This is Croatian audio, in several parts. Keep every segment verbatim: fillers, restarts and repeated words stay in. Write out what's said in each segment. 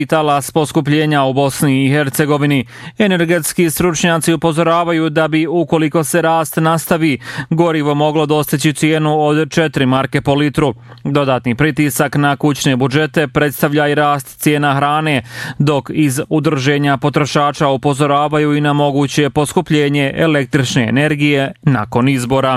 i talas poskupljenja u Bosni i Hercegovini. Energetski stručnjaci upozoravaju da bi, ukoliko se rast nastavi, gorivo moglo dostići cijenu od četiri marke po litru. Dodatni pritisak na kućne budžete predstavlja i rast cijena hrane, dok iz udruženja potrošača upozoravaju i na moguće poskupljenje električne energije nakon izbora.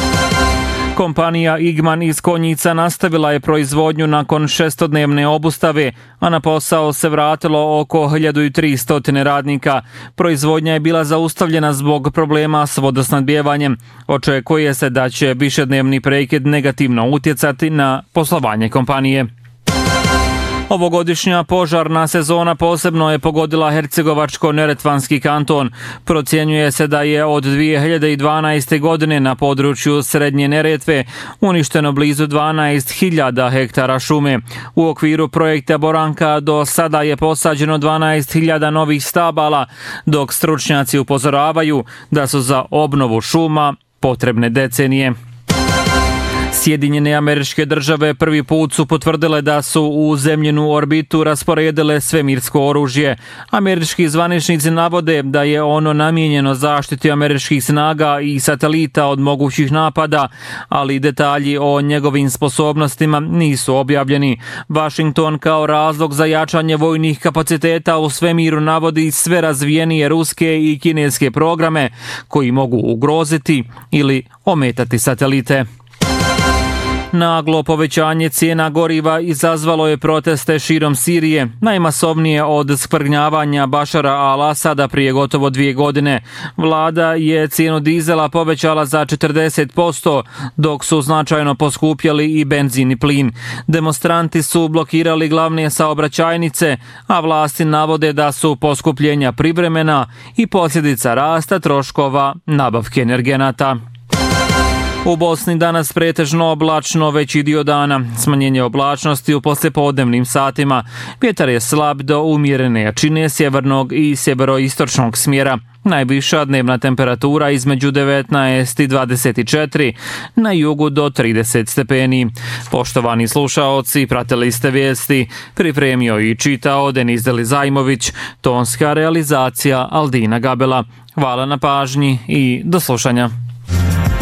Kompanija Igman iz Konjica nastavila je proizvodnju nakon šestodnevne obustave, a na posao se vratilo oko hiljadu tristo radnika. Proizvodnja je bila zaustavljena zbog problema s vodosnabdijevanjem. Očekuje se da će višednevni prekid negativno utjecati na poslovanje kompanije. Ovogodišnja požarna sezona posebno je pogodila Hercegovačko-Neretvanski kanton. Procjenjuje se da je od dvije hiljade dvanaeste. godine na području Srednje Neretve uništeno blizu dvanaest hiljada hektara šume. U okviru projekta Boranka do sada je posađeno dvanaest hiljada novih stabala, dok stručnjaci upozoravaju da su za obnovu šuma potrebne decenije. Sjedinjene Američke Države prvi put su potvrdile da su u zemljinu orbitu rasporedile svemirsko oružje. Američki zvaničnici navode da je ono namijenjeno zaštiti američkih snaga i satelita od mogućih napada, ali detalji o njegovim sposobnostima nisu objavljeni. Washington kao razlog za jačanje vojnih kapaciteta u svemiru navodi sve razvijenije ruske i kineske programe koji mogu ugroziti ili ometati satelite. Naglo povećanje cijena goriva izazvalo je proteste širom Sirije, najmasovnije od skvrgnjavanja Bašara al-Asada prije gotovo dvije godine. Vlada je cijenu dizela povećala za četrdeset posto, dok su značajno poskupjeli i benzin i plin. Demonstranti su blokirali glavne saobraćajnice, a vlasti navode da su poskupljenja privremena i posljedica rasta troškova nabavke energenata. U Bosni danas pretežno oblačno veći dio dana. Smanjenje oblačnosti u poslijepodnevnim satima. Vjetar je slab do umjerene jačine sjevernog i sjeveroistočnog smjera. Najviša dnevna temperatura između devetnaest i dvadeset četiri, na jugu do trideset stepeni. Poštovani slušaoci, pratili ste vijesti, pripremio i čitao Denis Delizajmović, tonska realizacija Aldina Gabela. Hvala na pažnji i do slušanja.